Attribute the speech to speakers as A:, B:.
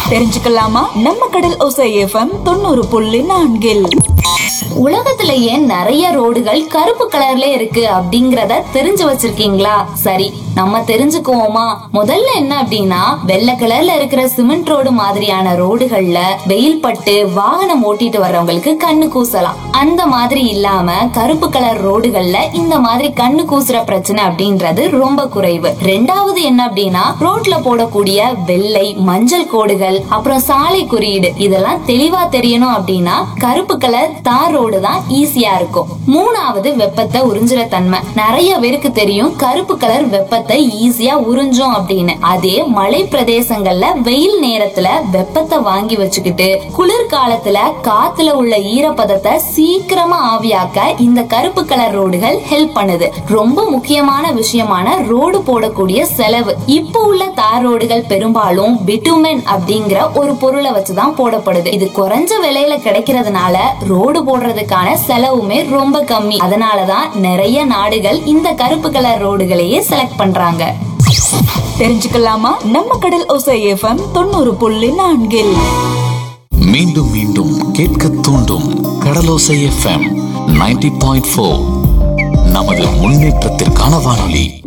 A: தெரிஞ்சுக்கலாமா? நம்ம கடல் ஓசை எஃப்எம் 90.4.
B: உலகத்திலேயே நிறைய ரோடுகள் கருப்பு கலர்ல இருக்கு அப்படிங்கறத தெரிஞ்சு வச்சிருக்கீங்களா? சரி, நம்ம தெரிஞ்சுக்குவோமா? முதல்ல என்ன அப்படின்னா, வெள்ளை கலர்ல இருக்கிற சிமெண்ட் ரோடு மாதிரியான ரோடுகள்ல வெயில் பட்டு வாகனம் ஓட்டிட்டு வர்றவங்களுக்கு கண்ணு கூசலாம். அந்த மாதிரி இல்லாம கருப்பு கலர் ரோடுகள்ல இந்த மாதிரி கண்ணு கூசுற பிரச்சனை அப்படின்றது ரொம்ப குறைவு. ரெண்டாவது என்ன அப்படின்னா, ரோட்ல போடக்கூடிய வெள்ளை மஞ்சள் கோடுகள், அப்புறம் சாலை குறியீடு, இதெல்லாம் தெளிவா தெரியணும் அப்படின்னா கருப்பு கலர் தார் ரோடு தான் ஈஸியா இருக்கும். மூணாவது வெப்பத்தை உறிஞ்சுற தன்மை. நிறைய பேருக்கு தெரியும் கருப்பு கலர் வெப்பத்தை ஈஸியா உறிஞ்சும் அப்படின்னு. அதே மலை பிரதேசங்கள்ல வெயில் நேரத்துல வெப்பத்தை வாங்கி வச்சுக்கிட்டு குளிர் காலத்துல காத்துல உள்ள ஈரப்பதத்தை சீக்கிரமா ஆவியாக்க இந்த கருப்பு கலர் ரோடுகள் ஹெல்ப் பண்ணுது. ரொம்ப முக்கியமான விஷயமான ரோடு போடக்கூடிய செலவு. இப்போ உள்ள தார் ரோடுகள் பெரும்பாலும் பிட்டுமென் அப்படிங்கிற ஒரு பொருளை வச்சுதான் போடப்படுது. இது குறைஞ்ச விலையில கிடைக்கிறதுனால ரோடு போடுறதுக்கான செலவுமே ரொம்ப கம்மி. அதனாலதான் நிறைய நாடுகள் இந்த கருப்பு கலர் ரோடுகளையே செலக்ட் பண்றாங்க.
A: தெரிஞ்சுக்கலாமா? நம்ம கடல் ஓசை எஃப்எம் 90.4.
C: மீண்டும் மீண்டும் கேட்க தூண்டும் கடலோசை எஃப்எம் 90.4. நமது முன்னேற்றத்திற்கான வானொலி.